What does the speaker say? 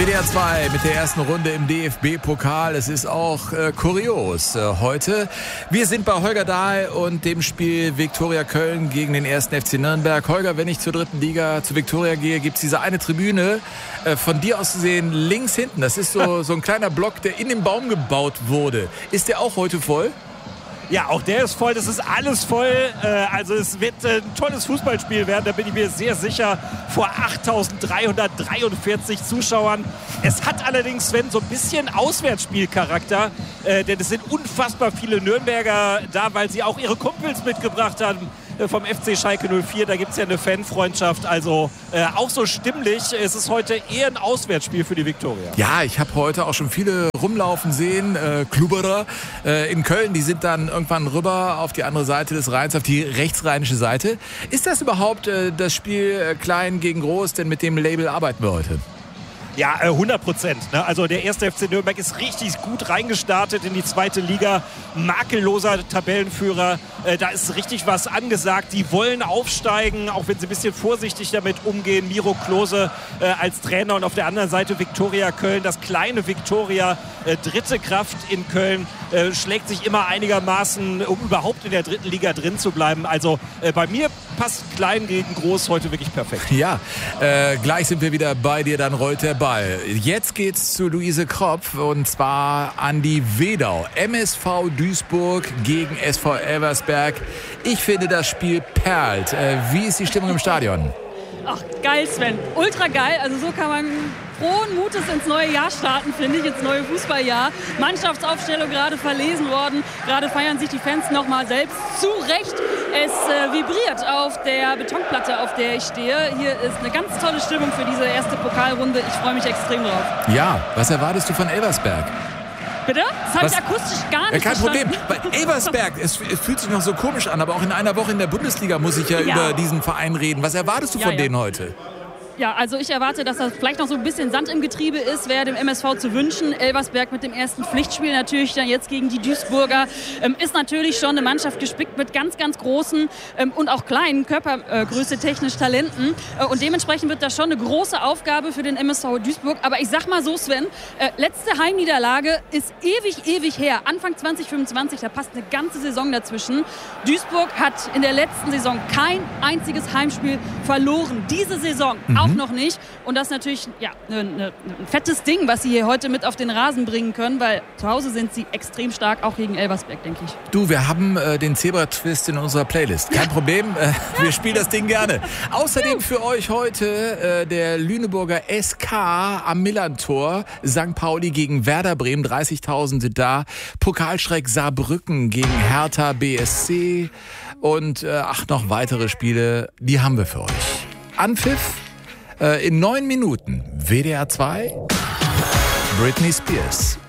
WDR 2 mit der ersten Runde im DFB-Pokal. Es ist auch kurios heute. Wir sind bei Holger Dahl und dem Spiel Viktoria Köln gegen den 1. FC Nürnberg. Holger, wenn ich zur dritten Liga, zu Viktoria gehe, gibt es diese eine Tribüne, von dir aus zu sehen, links hinten. Das ist so ein kleiner Block, der in den Baum gebaut wurde. Ist der auch heute voll? Ja, auch der ist voll, das ist alles voll. Also es wird ein tolles Fußballspiel werden, da bin ich mir sehr sicher, vor 8.343 Zuschauern. Es hat allerdings, Sven, so ein bisschen Auswärtsspielcharakter, denn es sind unfassbar viele Nürnberger da, weil sie auch ihre Kumpels mitgebracht haben vom FC Schalke 04. Da gibt es ja eine Fanfreundschaft, also auch so stimmlich. Es ist heute eher ein Auswärtsspiel für die Viktoria. Ja, ich habe heute auch schon viele rumlaufen sehen, Klubberer in Köln, die sind dann irgendwann rüber auf die andere Seite des Rheins, auf die rechtsrheinische Seite. Ist das überhaupt das Spiel klein gegen groß, denn mit dem Label arbeiten wir heute? Ja, 100%. Ne? Also der 1. FC Nürnberg ist richtig gut reingestartet in die zweite Liga. Makelloser Tabellenführer. Da ist richtig was angesagt. Die wollen aufsteigen, auch wenn sie ein bisschen vorsichtig damit umgehen. Miro Klose als Trainer und auf der anderen Seite Viktoria Köln. Das kleine Viktoria, dritte Kraft in Köln, schlägt sich immer einigermaßen, um überhaupt in der dritten Liga drin zu bleiben. Also bei mir passt klein gegen groß heute wirklich perfekt. Ja, gleich sind wir wieder bei dir, dann rollt der Ball. Jetzt geht's zu Luise Kropf und zwar an die Wedau. MSV Duisburg gegen SV Elversberg. Ich finde, das Spiel perlt. Wie ist die Stimmung im Stadion? Ach, geil, Sven. Ultra geil. Also so kann man frohen Mutes ins neue Jahr starten, finde ich, ins neue Fußballjahr. Mannschaftsaufstellung gerade verlesen worden. Gerade feiern sich die Fans nochmal selbst zu Recht. Es vibriert auf der Betonplatte, auf der ich stehe. Hier ist eine ganz tolle Stimmung für diese erste Pokalrunde. Ich freue mich extrem drauf. Ja, was erwartest du von Elversberg? Bitte? Das habe ich akustisch gar nicht verstanden. Problem. Bei Elversberg, es fühlt sich noch so komisch an, aber auch in einer Woche in der Bundesliga muss ich ja über diesen Verein reden. Was erwartest du von denen heute? Ja, also ich erwarte, dass das vielleicht noch so ein bisschen Sand im Getriebe ist, wäre dem MSV zu wünschen. Elversberg mit dem ersten Pflichtspiel natürlich dann jetzt gegen die Duisburger. Ist natürlich schon eine Mannschaft gespickt mit ganz, ganz großen und auch kleinen Körpergröße technisch Talenten. Und dementsprechend wird das schon eine große Aufgabe für den MSV Duisburg. Aber ich sag mal so, Sven, letzte Heimniederlage ist ewig her. Anfang 2025, da passt eine ganze Saison dazwischen. Duisburg hat in der letzten Saison kein einziges Heimspiel verloren. Diese Saison auch noch nicht. Und das ist natürlich ein fettes Ding, was sie hier heute mit auf den Rasen bringen können, weil zu Hause sind sie extrem stark, auch gegen Elversberg, denke ich. Du, wir haben den Zebra-Twist in unserer Playlist. Kein Problem, wir spielen das Ding gerne. Außerdem für euch heute der Lüneburger SK am Millantor. St. Pauli gegen Werder Bremen, 30.000 sind da. Pokalschreck Saarbrücken gegen Hertha BSC. Und noch weitere Spiele, die haben wir für euch. Anpfiff in 9 Minuten. WDR 2, Britney Spears.